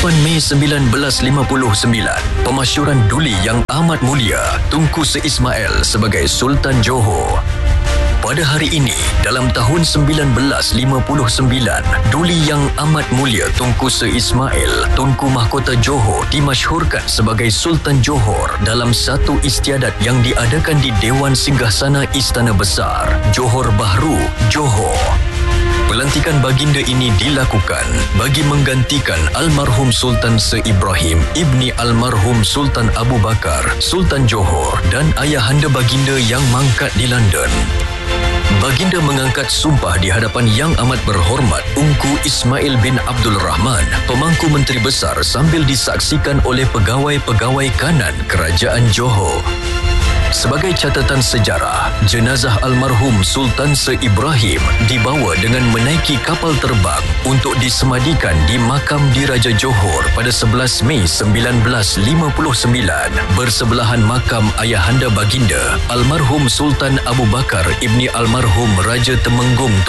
Mei 1959, pemasyuran Duli Yang Amat Mulia Tunku Sri Ismail sebagai Sultan Johor. Pada hari ini, dalam tahun 1959, Duli Yang Amat Mulia Tunku Sri Ismail, Tunku Mahkota Johor dimasyhurkan sebagai Sultan Johor dalam satu istiadat yang diadakan di Dewan Singgasana Istana Besar, Johor Bahru, Johor. Pelantikan baginda ini dilakukan bagi menggantikan almarhum Sultan Sir Ibrahim ibni almarhum Sultan Abu Bakar, Sultan Johor dan ayahanda baginda yang mangkat di London. Baginda mengangkat sumpah di hadapan Yang Amat Berhormat Ungku Ismail bin Abdul Rahman, Pemangku Menteri Besar, sambil disaksikan oleh pegawai-pegawai kanan Kerajaan Johor. Sebagai catatan sejarah, jenazah almarhum Sultan Sir Ibrahim dibawa dengan menaiki kapal terbang untuk disemadikan di makam Diraja Johor pada 11 Mei 1959 bersebelahan makam ayahanda baginda almarhum Sultan Abu Bakar ibni almarhum Raja Temenggung